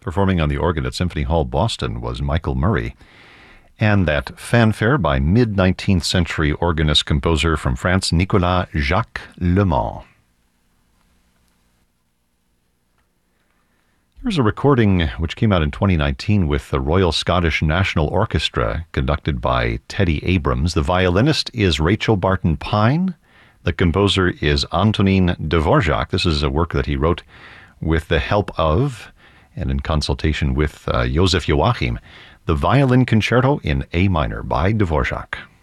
Performing on the organ at Symphony Hall, Boston, was Michael Murray. And that fanfare by mid-19th century organist-composer from France, Nicolas Jacques Lemans. Here's a recording which came out in 2019 with the Royal Scottish National Orchestra, conducted by Teddy Abrams. The violinist is Rachel Barton Pine. The composer is Antonin Dvorak. This is a work that he wrote with the help of and in consultation with Joseph Joachim. The Violin Concerto in A minor by Dvorak.